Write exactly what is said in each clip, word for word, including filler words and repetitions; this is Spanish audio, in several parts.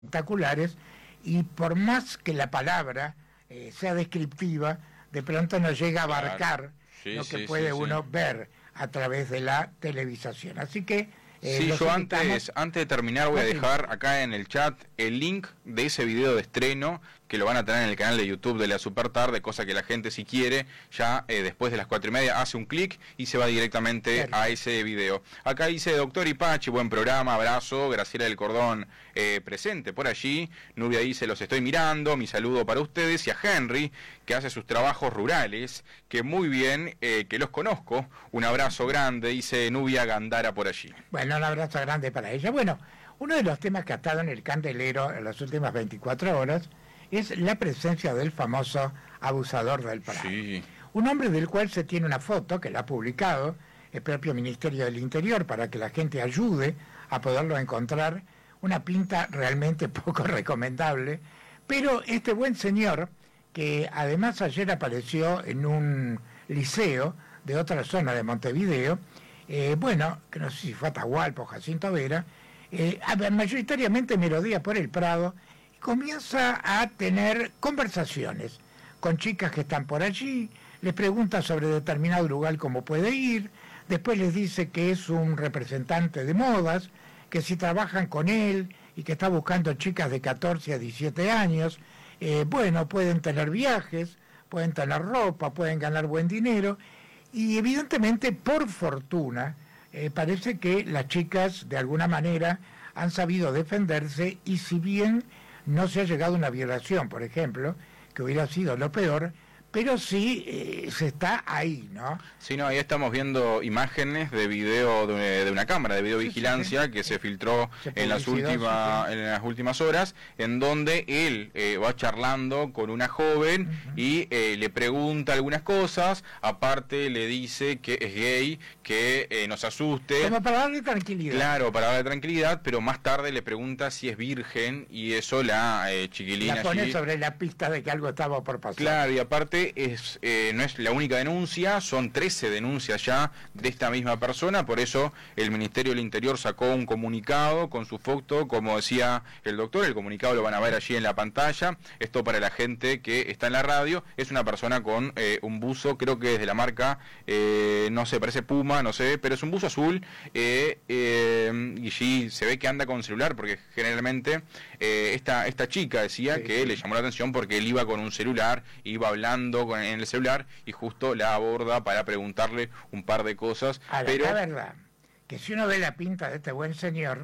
espectaculares, y por más que la palabra eh, sea descriptiva, de pronto no llega a abarcar claro. sí, lo que sí, puede sí, uno sí. ver a través de la televisación. Así que eh, sí, yo invitamos... antes, antes de terminar voy a dejar acá en el chat el link de ese video de estreno que lo van a tener en el canal de YouTube de La Super Tarde, cosa que la gente, si quiere, ya eh, después de las cuatro y media hace un clic y se va directamente Perfecto. a ese video. Acá dice Doctor Ipachi, buen programa, abrazo. Graciela del Cordón eh, presente por allí. Nubia dice, los estoy mirando, mi saludo para ustedes. Y a Henry, que hace sus trabajos rurales, que muy bien, eh, que los conozco. Un abrazo grande, dice Nubia Gandara por allí. Bueno, un abrazo grande para ella. Bueno, uno de los temas que ha estado en el candelero en las últimas veinticuatro horas es la presencia del famoso abusador del Prado. Sí. Un hombre del cual se tiene una foto que la ha publicado el propio Ministerio del Interior para que la gente ayude a poderlo encontrar. Una pinta realmente poco recomendable, pero este buen señor, que además ayer apareció en un liceo de otra zona de Montevideo, eh, bueno, que no sé si fue Atahualpa o Jacinto Vera, eh, mayoritariamente merodea por el Prado, comienza a tener conversaciones con chicas que están por allí, les pregunta sobre determinado lugar cómo puede ir, después les dice que es un representante de modas, que si trabajan con él y que está buscando chicas de catorce a diecisiete años, eh, bueno, pueden tener viajes, pueden tener ropa, pueden ganar buen dinero, y evidentemente, por fortuna, eh, parece que las chicas de alguna manera han sabido defenderse, y si bien no se ha llegado a una violación, por ejemplo, que hubiera sido lo peor, pero sí eh, se está ahí, ¿no? Sí, no, ahí estamos viendo imágenes de video de, de una cámara de videovigilancia sí, sí, sí. que se filtró se en las últimas sí, sí. en las últimas horas, en donde él eh, va charlando con una joven uh-huh. y eh, le pregunta algunas cosas, aparte le dice que es gay, que eh, no se asuste. Como para darle tranquilidad. Claro, para darle tranquilidad, pero más tarde le pregunta si es virgen, y eso la eh, chiquilina la pone allí sobre la pista de que algo estaba por pasar. Claro, y aparte Es, eh, no es la única denuncia, son trece denuncias ya de esta misma persona, por eso el Ministerio del Interior sacó un comunicado con su foto, como decía el doctor, el comunicado lo van a ver allí en la pantalla. Esto para la gente que está en la radio, es una persona con eh, un buzo, creo que es de la marca, eh, no sé, parece Puma, no sé, pero es un buzo azul, eh, eh, y sí, se ve que anda con celular, porque generalmente eh, esta, esta chica decía sí, que sí. le llamó la atención porque él iba con un celular, iba hablando Con, en el celular, y justo la aborda para preguntarle un par de cosas. Ahora, pero la verdad, que si uno ve la pinta de este buen señor,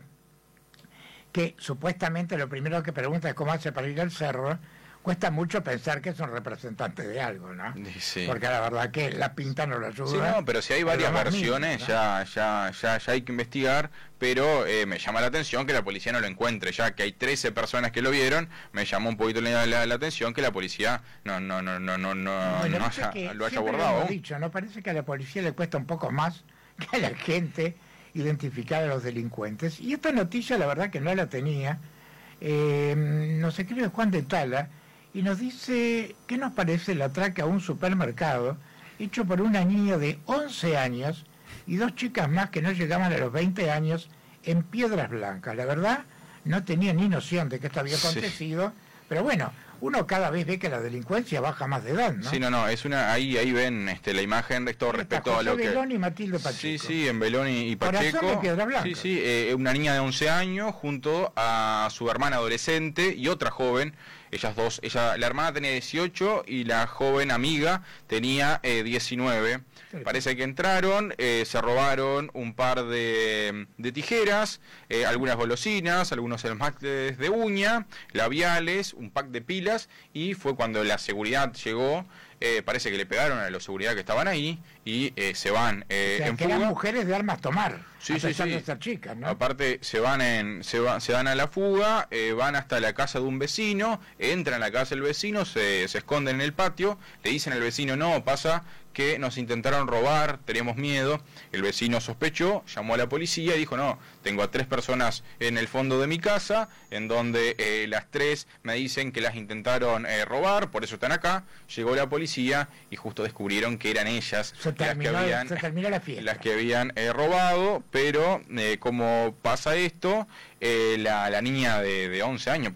que supuestamente lo primero que pregunta es cómo hace para ir al cerro, cuesta mucho pensar que es un representante de algo, ¿no? Sí. Porque la verdad que la pinta no lo ayuda. Sí, no, pero si hay varias versiones, mismo, ¿no? ya, ya, ya, ya hay que investigar, pero eh, me llama la atención que la policía no lo encuentre, ya que hay trece personas que lo vieron, me llamó un poquito la, la, la atención que la policía no, no, no, no, no, no, bueno, no haya, que lo haya abordado. abordado. Lo hemos dicho, ¿no? Parece que a la policía le cuesta un poco más que a la gente identificar a los delincuentes. Y esta noticia, la verdad que no la tenía. Eh, nos escribe Juan de Tala y nos dice qué nos parece el atraque a un supermercado hecho por una niña de once años y dos chicas más que no llegaban a los veinte años en Piedras Blancas. La verdad, no tenía ni noción de que esto había acontecido, sí. pero bueno, uno cada vez ve que la delincuencia baja más de edad, ¿no? Sí, no, no, es una, ahí, ahí ven este, la imagen de todo respecto José a lo que... Belón y Matilde Pacheco. Sí, sí, en Belón y, y Pacheco. Corazón de Piedra Blanca. Sí, sí, eh, una niña de once años junto a su hermana adolescente y otra joven, ellas dos, ella, la hermana tenía dieciocho y la joven amiga tenía eh, diecinueve. Sí. Parece que entraron, eh, se robaron un par de, de tijeras, eh, algunas golosinas, algunos esmaltes de uña, labiales, un pack de pilas, y fue cuando la seguridad llegó. Eh, parece que le pegaron a los seguridad que estaban ahí y eh, se van eh, o sea, en que fuga. Eran mujeres de armas tomar, sí, a sí, pesar sí. de ser chicas, ¿no? Aparte se van en se van se dan a la fuga, eh, van hasta la casa de un vecino, entran a la casa del vecino, se, se esconden en el patio, le dicen al vecino, no, pasa que nos intentaron robar, teníamos miedo. El vecino sospechó, llamó a la policía y dijo, no, tengo a tres personas en el fondo de mi casa, en donde eh, las tres me dicen que las intentaron eh, robar, por eso están acá. Llegó la policía policía y justo descubrieron que eran ellas se terminó, las que habían, se terminó la fiesta. las que habían eh, robado, pero eh, como pasa esto, eh, la, la niña de, de once años